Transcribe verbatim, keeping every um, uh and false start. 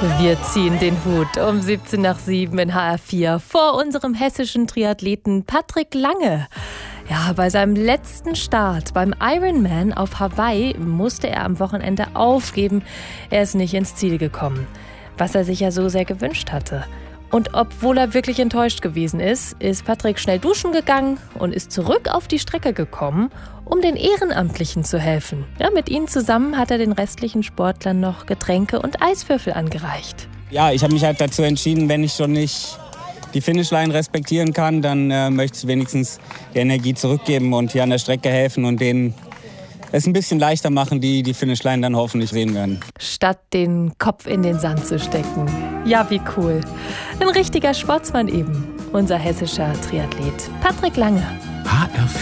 Wir ziehen den Hut um siebzehn nach sieben in H R vier vor unserem hessischen Triathleten Patrick Lange. Ja, bei seinem letzten Start beim Ironman auf Hawaii musste er am Wochenende aufgeben. Er ist nicht ins Ziel gekommen, was er sich ja so sehr gewünscht hatte. Und obwohl er wirklich enttäuscht gewesen ist, ist Patrick schnell duschen gegangen und ist zurück auf die Strecke gekommen, um den Ehrenamtlichen zu helfen. Ja, mit ihnen zusammen hat er den restlichen Sportlern noch Getränke und Eiswürfel angereicht. Ja, ich habe mich halt dazu entschieden, wenn ich schon nicht die Finishline respektieren kann, dann äh, möchte ich wenigstens die Energie zurückgeben und hier an der Strecke helfen und denen es ein bisschen leichter machen, die die Finishline dann hoffentlich sehen werden. Statt den Kopf in den Sand zu stecken. Ja, wie cool. Ein richtiger Sportsmann eben. Unser hessischer Triathlet Patrick Lange. H R vier